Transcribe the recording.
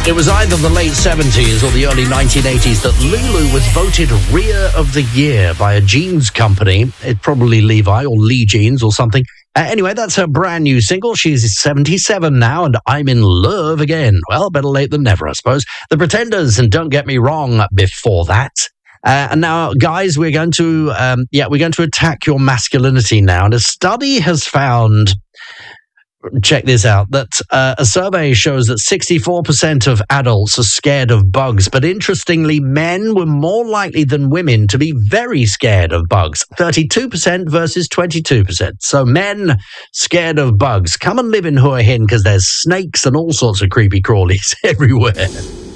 It was either the late 70s or the early 1980s that Lulu was voted Rear of the Year by a jeans company. It's probably Levi or Lee Jeans or something. Anyway, that's her brand new single. She's 77 now, and I'm in love again. Well, better late than never, I suppose. The Pretenders, and Don't Get Me Wrong before that. And now, guys, we're going to attack your masculinity now. And a study has found, check this out, that a survey shows that 64% of adults are scared of bugs. But interestingly, men were more likely than women to be very scared of bugs. 32% versus 22%. So men scared of bugs. Come and live in Hua Hin because there's snakes and all sorts of creepy crawlies everywhere.